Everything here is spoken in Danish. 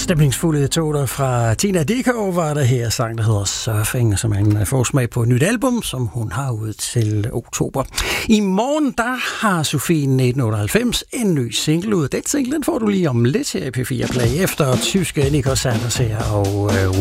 stemningsfulde toner fra Tina Dickow var der her sang, der hedder Surfing, som er en forsmag på et nyt album, som hun har ud til oktober. I morgen, der har Sofie 1998 en ny single ud. Den single får du lige om lidt her i P4 Play, efter tyske Nico Sanders her og